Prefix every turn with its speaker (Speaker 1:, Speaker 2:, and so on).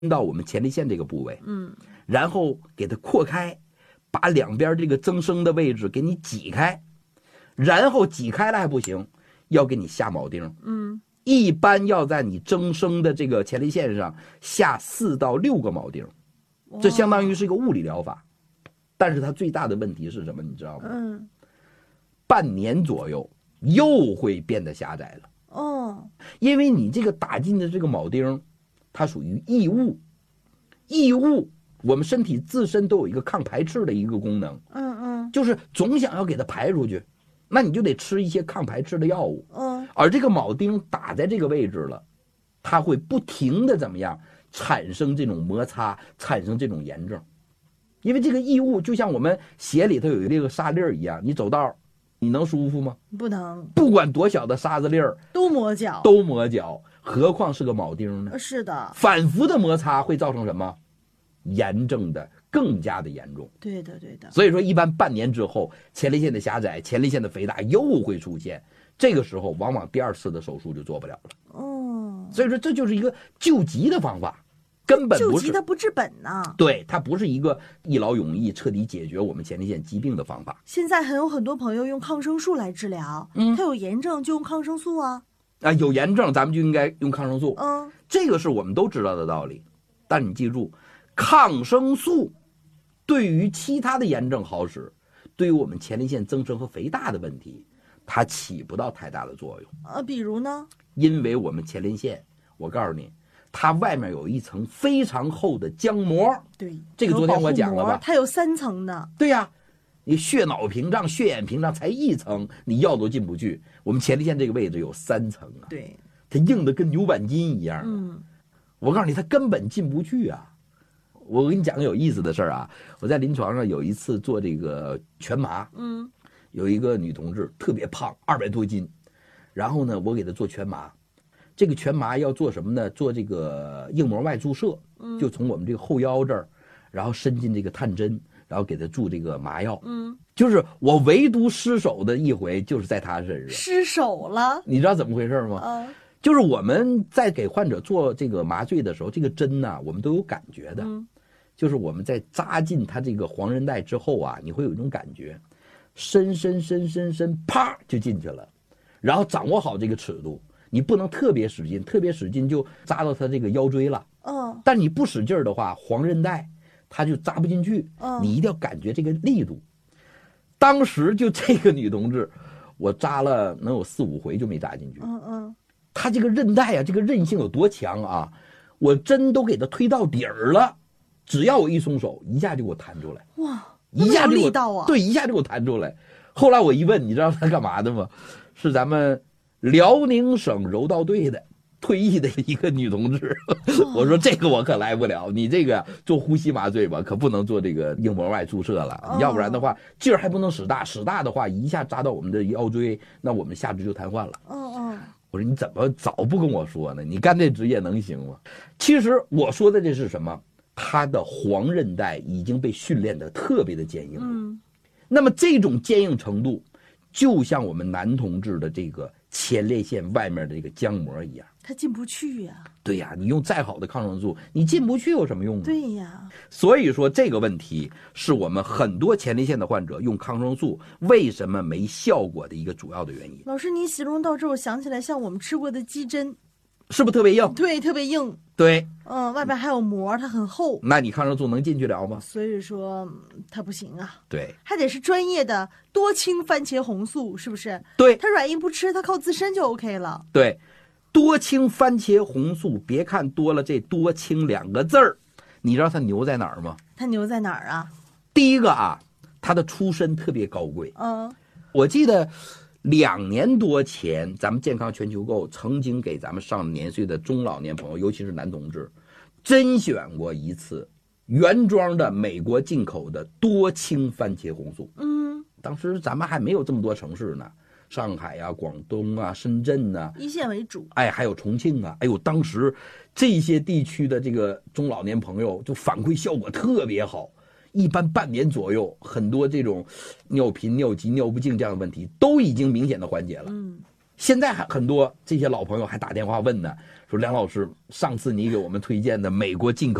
Speaker 1: 到我们前列腺这个部位，然后给它扩开，把两边这个增生的位置给你挤开，然后挤开了还不行，要给你下铆钉，一般要在你增生的这个前列腺上下4到6个铆钉，这相当于是一个物理疗法。但是它最大的问题是什么，你知道吗？半年左右又会变得狭窄了。因为你这个打进的这个铆钉，它属于异物，异物我们身体自身都有一个抗排斥的一个功能，就是总想要给它排出去，那你就得吃一些抗排斥的药物。而这个铆钉打在这个位置了，它会不停的怎么样产生这种摩擦，产生这种炎症。因为这个异物就像我们鞋里头有这个沙粒一样，你走道你能舒服吗？
Speaker 2: 不能，
Speaker 1: 不管多小的沙子粒儿
Speaker 2: 都磨脚，
Speaker 1: 都磨脚，何况是个铆钉呢？
Speaker 2: 是的，
Speaker 1: 反复的摩擦会造成什么？炎症的更加的严重。
Speaker 2: 对的对的。
Speaker 1: 所以说一般半年之后，前列腺的狭窄，前列腺的肥大又会出现，这个时候往往第2次的手术就做不了了。所以说这就是一个救急的方法，根本不是
Speaker 2: 救急它不治本呐。
Speaker 1: 对，它不是一个一劳永逸彻底解决我们前列腺疾病的方法。
Speaker 2: 现在还有很多朋友用抗生素来治疗，他有炎症就用抗生素啊。
Speaker 1: 有炎症咱们就应该用抗生素，这个是我们都知道的道理。但你记住，抗生素对于其他的炎症好使，对于我们前列腺增生和肥大的问题，它起不到太大的作用。
Speaker 2: 比如呢？
Speaker 1: 因为我们前列腺，我告诉你，它外面有一层非常厚的浆膜。
Speaker 2: 对，
Speaker 1: 这个昨天我讲了吧？
Speaker 2: 它有3层的。
Speaker 1: 对呀，你血脑屏障、血眼屏障才1层，你药都进不去。我们前列腺这个位置有3层啊。
Speaker 2: 对，
Speaker 1: 它硬的跟牛板筋一样。我告诉你，它根本进不去啊。我跟你讲个有意思的事儿啊，我在临床上有一次做这个全麻，有一个女同志特别胖，200多斤，然后呢，我给她做全麻。这个全麻要做什么呢？做这个硬膜外注射，就从我们这个后腰这儿，然后伸进这个探针，然后给她注这个麻药。就是我唯独失手的一回，就是在她身上
Speaker 2: 失手了。
Speaker 1: 你知道怎么回事吗？就是我们在给患者做这个麻醉的时候，这个针呢，我们都有感觉的。就是我们在扎进它这个黄韧带之后啊，你会有一种感觉，伸，啪就进去了。然后掌握好这个尺度，你不能特别使劲，特别使劲就扎到它这个腰椎了。但你不使劲的话，黄韧带它就扎不进去。你一定要感觉这个力度。当时就这个女同志，我扎了能有4、5回就没扎进去。她这个韧带啊，这个韧性有多强啊！我针都给她推到底儿了。只要我一松手，一下就给我弹出来。
Speaker 2: 哇，
Speaker 1: 一下就
Speaker 2: 力道啊！
Speaker 1: 对，一下就给我弹出来。后来我一问，你知道他干嘛的吗？是咱们辽宁省柔道队的退役的一个女同志。我说这个我可来不了，你这个做呼吸麻醉吧，可不能做这个硬膜外注射了。要不然的话，劲儿还不能使大，使大的话一下扎到我们的腰椎，那我们下肢就瘫痪了。我说你怎么早不跟我说呢？你干这职业能行吗？其实我说的这是什么？它的黄韧带已经被训练的特别的坚硬。那么这种坚硬程度，就像我们男同志的这个前列腺外面的这个浆膜一样，
Speaker 2: 它进不去呀。
Speaker 1: 对呀，你用再好的抗生素，你进不去有什么用呢？
Speaker 2: 对呀。
Speaker 1: 所以说这个问题是我们很多前列腺的患者用抗生素为什么没效果的一个主要的原因。
Speaker 2: 老师，你形容到这儿，我想起来像我们吃过的鸡胗。
Speaker 1: 是不是特别硬？
Speaker 2: 对，特别硬。
Speaker 1: 对，
Speaker 2: 外边还有膜，它很厚。
Speaker 1: 那你抗生素能进去了吗？
Speaker 2: 所以说它不行啊。
Speaker 1: 对，
Speaker 2: 还得是专业的多氢番茄红素，是不是？
Speaker 1: 对，
Speaker 2: 它软硬不吃，它靠自身就 OK 了。
Speaker 1: 对，多氢番茄红素，别看多了这多氢2个字儿，你知道它牛在哪儿吗？
Speaker 2: 它牛在哪儿啊？
Speaker 1: 第一个啊，它的出身特别高贵。我记得2年多前，咱们健康全球购曾经给咱们上年岁的中老年朋友，尤其是男同志，甄选过一次原装的美国进口的多氢番茄红素。当时咱们还没有这么多城市呢，上海啊、广东啊、深圳啊，
Speaker 2: 一线为主。
Speaker 1: 还有重庆啊，当时这些地区的这个中老年朋友就反馈效果特别好。一般半年左右，很多这种尿频、尿急、尿不尽这样的问题都已经明显的缓解了。 现在还很多这些老朋友还打电话问呢，说梁老师，上次你给我们推荐的美国进口